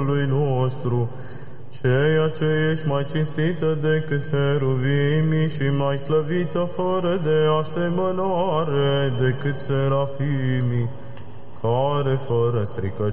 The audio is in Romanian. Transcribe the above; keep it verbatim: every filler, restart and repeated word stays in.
Dumnezeului nostru, ceea ce ești mai cinstită decât heruvimii și mai slăvită fără de asemănare decât serafimii, care fără stricăciune